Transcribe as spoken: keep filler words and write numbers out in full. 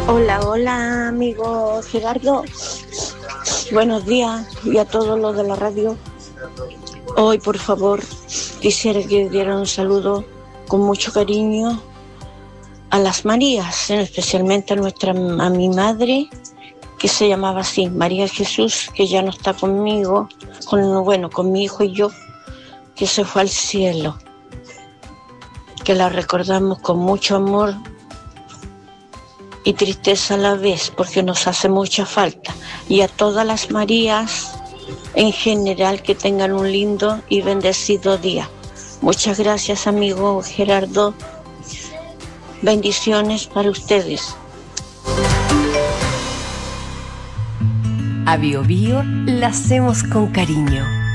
Hola, hola, amigo Gerardo. Buenos días y a todos los de la radio. Hoy, por favor, quisiera que dieran un saludo con mucho cariño a las Marías, especialmente a nuestra, a mi madre, que se llamaba así, María Jesús, que ya no está conmigo, con, bueno, con mi hijo y yo, que se fue al cielo, que la recordamos con mucho amor y tristeza a la vez, porque nos hace mucha falta. Y a todas las Marías en general, que tengan un lindo y bendecido día. Muchas gracias, amigo Gerardo. Bendiciones para ustedes. A Bio Bio la hacemos con cariño.